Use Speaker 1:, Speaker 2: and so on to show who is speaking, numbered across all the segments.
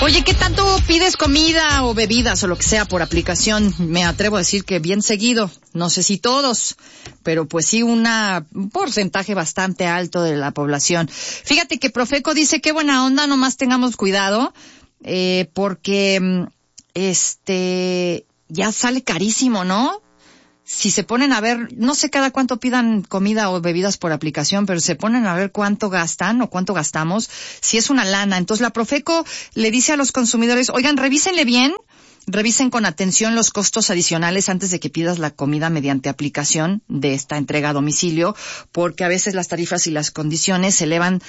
Speaker 1: Oye, ¿qué tanto pides comida o bebidas o lo que sea por aplicación? Me atrevo a decir que bien seguido. No sé si todos, pero pues sí un porcentaje bastante alto de la población. Fíjate que Profeco dice qué buena onda, nomás tengamos cuidado, porque ya sale carísimo, ¿no? Si se ponen a ver, no sé cada cuánto pidan comida o bebidas por aplicación, pero se ponen a ver cuánto gastan o cuánto gastamos, si es una lana. Entonces la Profeco le dice a los consumidores, oigan, revísenle bien, revisen con atención los costos adicionales antes de que pidas la comida mediante aplicación de esta entrega a domicilio, porque a veces las tarifas y las condiciones se elevan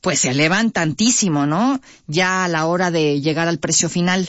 Speaker 1: tantísimo, ¿no? Ya a la hora de llegar al precio final.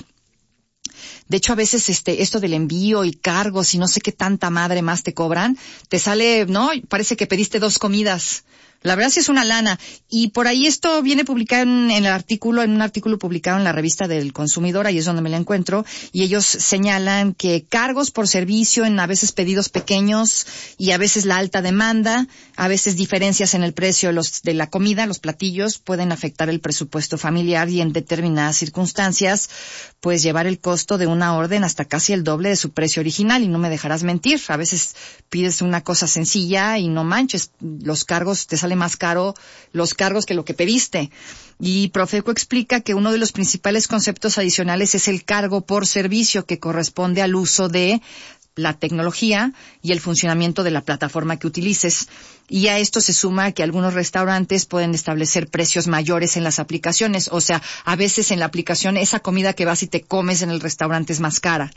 Speaker 1: De hecho, a veces esto del envío y cargos y no sé qué tanta madre más te cobran, te sale, ¿no? Parece que pediste 2 comidas. La verdad sí es una lana. Y por ahí esto viene publicado en un artículo publicado en la revista del Consumidor, ahí es donde me la encuentro, y ellos señalan que cargos por servicio en a veces pedidos pequeños y a veces la alta demanda, a veces diferencias en el precio de la comida, los platillos, pueden afectar el presupuesto familiar y en determinadas circunstancias, pues llevar el costo de una orden hasta casi el doble de su precio original, y no me dejarás mentir, a veces pides una cosa sencilla y no manches, los cargos te sale más caro los cargos que lo que pediste. Y Profeco explica que uno de los principales conceptos adicionales es el cargo por servicio, que corresponde al uso de la tecnología y el funcionamiento de la plataforma que utilices. Y a esto se suma que algunos restaurantes pueden establecer precios mayores en las aplicaciones. O sea, a veces en la aplicación esa comida que vas y te comes en el restaurante es más cara.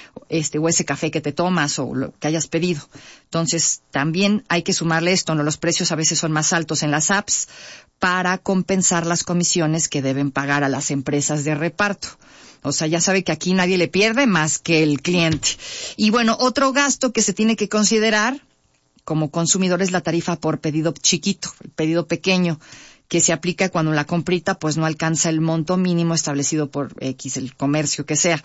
Speaker 1: O ese café que te tomas o lo que hayas pedido. Entonces, también hay que sumarle esto, ¿no? Los precios a veces son más altos en las apps para compensar las comisiones que deben pagar a las empresas de reparto. O sea, ya sabe que aquí nadie le pierde más que el cliente. Y bueno, otro gasto que se tiene que considerar como consumidor es la tarifa por pedido chiquito, el pedido pequeño, que se aplica cuando la comprita pues no alcanza el monto mínimo establecido por X, el comercio que sea.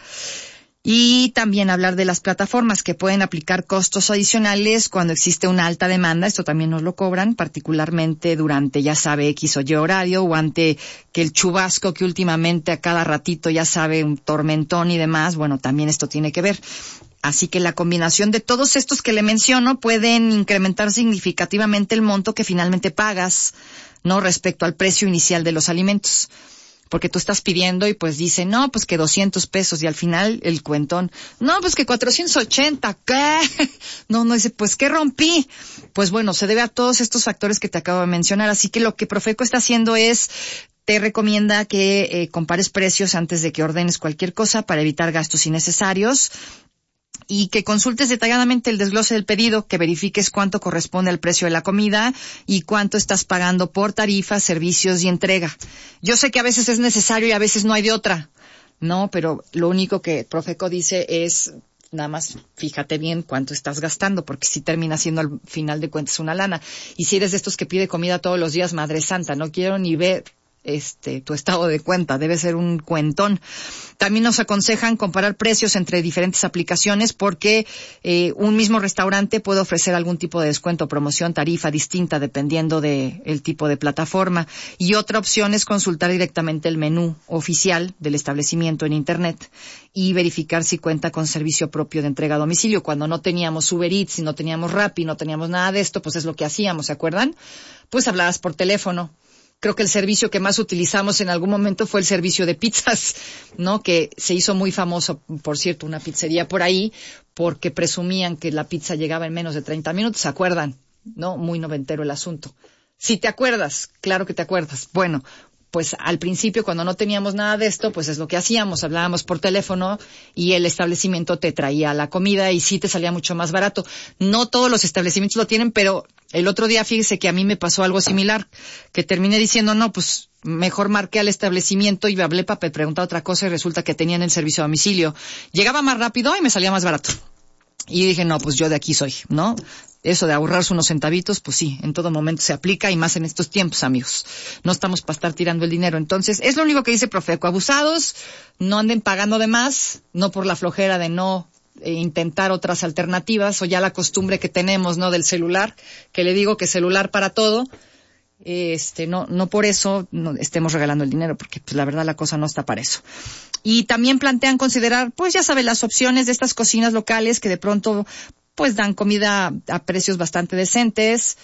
Speaker 1: Y también hablar de las plataformas que pueden aplicar costos adicionales cuando existe una alta demanda. Esto también nos lo cobran, particularmente durante, ya sabe, X o Y horario, o ante que el chubasco que últimamente a cada ratito, ya sabe, un tormentón y demás. Bueno, también esto tiene que ver. Así que la combinación de todos estos que le menciono pueden incrementar significativamente el monto que finalmente pagas, ¿no? Respecto al precio inicial de los alimentos. Porque tú estás pidiendo y pues dice, no, pues que 200 pesos y al final el cuentón, no, pues que 480, ¿qué? No, dice, pues ¿qué rompí? Pues bueno, se debe a todos estos factores que te acabo de mencionar, así que lo que Profeco está haciendo es, te recomienda que compares precios antes de que ordenes cualquier cosa para evitar gastos innecesarios. Y que consultes detalladamente el desglose del pedido, que verifiques cuánto corresponde al precio de la comida y cuánto estás pagando por tarifas, servicios y entrega. Yo sé que a veces es necesario y a veces no hay de otra, ¿no? Pero lo único que Profeco dice es, nada más fíjate bien cuánto estás gastando, porque si termina siendo al final de cuentas una lana. Y si eres de estos que pide comida todos los días, Madre Santa, no quiero ni ver tu estado de cuenta, debe ser un cuentón. También nos aconsejan comparar precios entre diferentes aplicaciones porque un mismo restaurante puede ofrecer algún tipo de descuento, promoción, tarifa distinta dependiendo del tipo de plataforma. Y otra opción es consultar directamente el menú oficial del establecimiento en Internet y verificar si cuenta con servicio propio de entrega a domicilio. Cuando no teníamos Uber Eats y no teníamos Rappi, no teníamos nada de esto, pues es lo que hacíamos, ¿se acuerdan? Pues hablabas por teléfono. Creo que el servicio que más utilizamos en algún momento fue el servicio de pizzas, ¿no? Que se hizo muy famoso, por cierto, una pizzería por ahí, porque presumían que la pizza llegaba en menos de 30 minutos, ¿se acuerdan? ¿No? Muy noventero el asunto. Si te acuerdas, claro que te acuerdas. Bueno, pues al principio cuando no teníamos nada de esto, pues es lo que hacíamos, hablábamos por teléfono y el establecimiento te traía la comida y sí te salía mucho más barato. No todos los establecimientos lo tienen, pero el otro día fíjese que a mí me pasó algo similar, que terminé diciendo, no, pues mejor marqué al establecimiento y me hablé para preguntar otra cosa y resulta que tenían el servicio a domicilio. Llegaba más rápido y me salía más barato. Y dije, no, pues yo de aquí soy, ¿no? Eso de ahorrarse unos centavitos, pues sí, en todo momento se aplica y más en estos tiempos, amigos. No estamos para estar tirando el dinero. Entonces, es lo único que dice Profeco. Abusados, no anden pagando de más, no por la flojera de no intentar otras alternativas o ya la costumbre que tenemos, ¿no? Del celular, que le digo que celular para todo. no por eso no estemos regalando el dinero, porque pues la verdad la cosa no está para eso. Y también plantean considerar, pues ya sabes, las opciones de estas cocinas locales que de pronto pues dan comida a precios bastante decentes,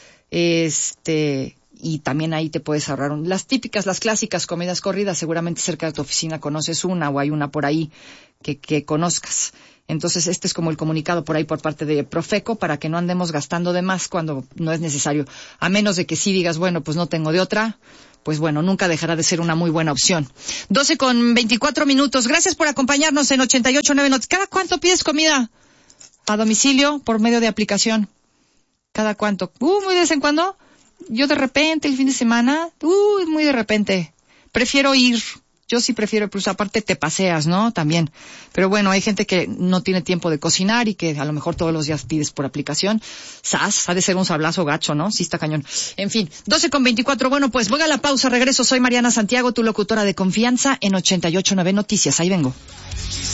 Speaker 1: y también ahí te puedes ahorrar las típicas, las clásicas comidas corridas. Seguramente cerca de tu oficina conoces una o hay una por ahí que conozcas. Entonces este es como el comunicado por ahí por parte de Profeco para que no andemos gastando de más cuando no es necesario. A menos de que sí digas, bueno, pues no tengo de otra, pues bueno, nunca dejará de ser una muy buena opción. 12:24. Gracias por acompañarnos en 88.9 Noticias. ¿Cada cuánto pides comida a domicilio por medio de aplicación? ¿Cada cuánto? Muy de vez en cuando. Yo de repente, el fin de semana, muy de repente. Prefiero ir. Yo sí prefiero, pues aparte te paseas, ¿no? También. Pero bueno, hay gente que no tiene tiempo de cocinar y que a lo mejor todos los días pides por aplicación. Ha de ser un sablazo gacho, ¿no? Sí está cañón. En fin, 12:24. Bueno, pues voy a la pausa, regreso. Soy Mariana Santiago, tu locutora de confianza en 88.9 Noticias. Ahí vengo.